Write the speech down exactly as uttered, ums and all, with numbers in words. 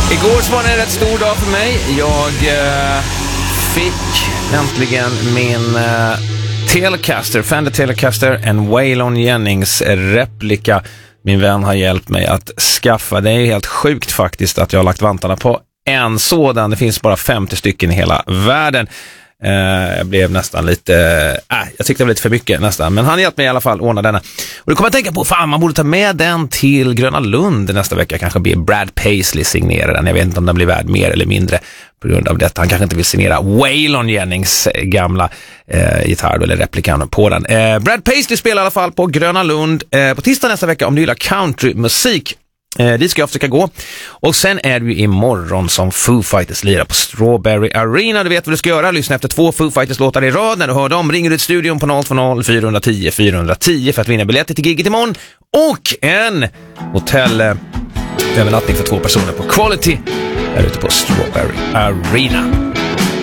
Igår så var det en rätt stor dag för mig. Jag eh, fick äntligen min eh, Telecaster, Fender Telecaster, en Waylon Jennings replika. Min vän har hjälpt mig att skaffa. Det är helt sjukt faktiskt att jag har lagt vantarna på en sådan. Det finns bara femtio stycken i hela världen. Uh, jag blev nästan lite äh, jag tyckte det var lite för mycket nästan, men han hjälpte mig i alla fall ordna denna. Och det kommer jag tänka på, fan man borde ta med den till Gröna Lund nästa vecka. Kanske blir Brad Paisley signera den. Jag vet inte om den blir värd mer eller mindre på grund av detta. Han kanske inte vill signera Waylon Jennings gamla uh, gitarr eller replikan på den. uh, Brad Paisley spelar i alla fall på Gröna Lund uh, på tisdag nästa vecka. Om du gillar countrymusik, Eh, dit ska jag försöka gå. Och sen är det ju imorgon som Foo Fighters lirar på Strawberry Arena. Du vet vad du ska göra. Lyssna efter två Foo Fighters-låtar i rad. När du hör dem ringer du till studion på noll två noll fyra ett noll fyra ett noll för att vinna biljetter till giget imorgon. Och en hotell eh, övernattning för två personer på Quality där ute på Strawberry Arena.